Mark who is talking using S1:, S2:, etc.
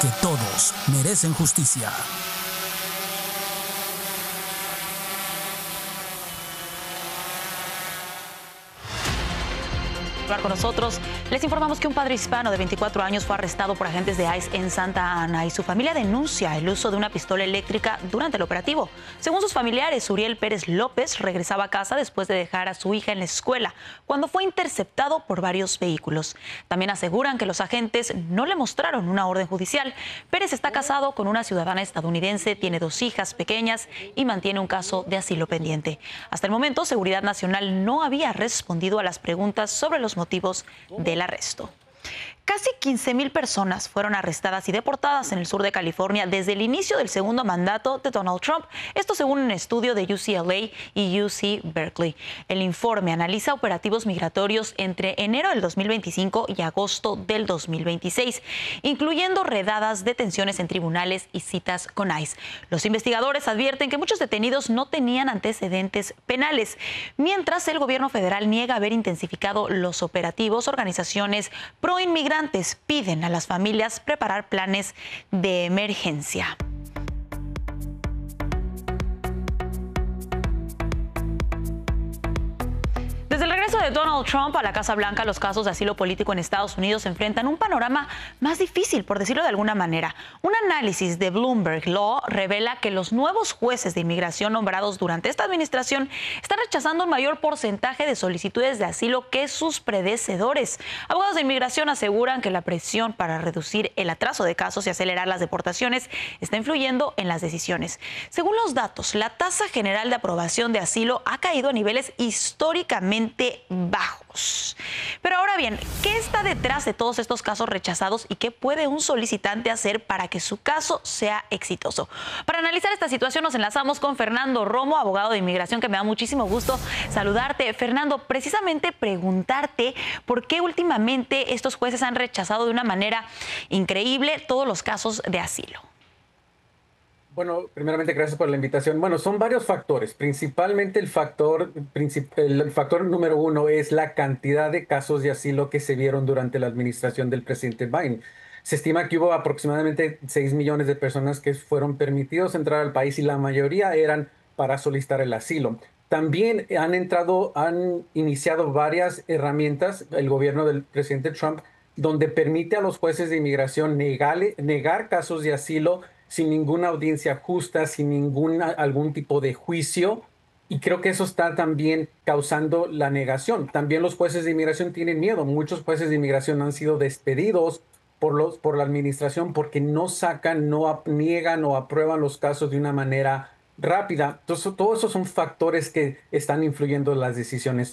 S1: porque todos merecen justicia.
S2: Con nosotros, les informamos que un padre hispano de 24 años fue arrestado por agentes de ICE en Santa Ana y su familia denuncia el uso de una pistola eléctrica durante el operativo. Según sus familiares, Uriel Pérez López regresaba a casa después de dejar a su hija en la escuela cuando fue interceptado por varios vehículos. También aseguran que los agentes no le mostraron una orden judicial. Pérez está casado con una ciudadana estadounidense, tiene 2 hijas pequeñas y mantiene un caso de asilo pendiente. Hasta el momento, Seguridad Nacional no había respondido a las preguntas sobre los motivos del arresto. Casi 15,000 personas fueron arrestadas y deportadas en el sur de California desde el inicio del segundo mandato de Donald Trump. Esto según un estudio de UCLA y UC Berkeley. El informe analiza operativos migratorios entre enero del 2025 y agosto del 2026, incluyendo redadas, detenciones en tribunales y citas con ICE. Los investigadores advierten que muchos detenidos no tenían antecedentes penales. Mientras el gobierno federal niega haber intensificado los operativos, organizaciones pro-inmigrantes piden a las familias preparar planes de emergencia. Desde el regreso de Donald Trump a la Casa Blanca, los casos de asilo político en Estados Unidos enfrentan un panorama más difícil, por decirlo de alguna manera. Un análisis de Bloomberg Law revela que los nuevos jueces de inmigración nombrados durante esta administración están rechazando un mayor porcentaje de solicitudes de asilo que sus predecesores. Abogados de inmigración aseguran que la presión para reducir el atraso de casos y acelerar las deportaciones está influyendo en las decisiones. Según los datos, la tasa general de aprobación de asilo ha caído a niveles históricamente bajos. Pero ahora bien, ¿qué está detrás de todos estos casos rechazados y qué puede un solicitante hacer para que su caso sea exitoso? Para analizar esta situación nos enlazamos con Fernando Romo, abogado de inmigración, que me da muchísimo gusto saludarte. Fernando, precisamente preguntarte por qué últimamente estos jueces han rechazado de una manera increíble todos los casos de asilo.
S3: Bueno, primeramente, gracias por la invitación. Bueno, son varios factores. Principalmente el factor número uno es la cantidad de casos de asilo que se vieron durante la administración del presidente Biden. Se estima que hubo aproximadamente 6 millones de personas que fueron permitidos entrar al país y la mayoría eran para solicitar el asilo. También han iniciado varias herramientas, el gobierno del presidente Trump, donde permite a los jueces de inmigración negar casos de asilo sin ninguna audiencia justa, sin algún tipo de juicio. Y creo que eso está también causando la negación. También los jueces de inmigración tienen miedo. Muchos jueces de inmigración han sido despedidos por la administración porque no niegan o aprueban los casos de una manera rápida. Entonces, todos esos son factores que están influyendo en las decisiones.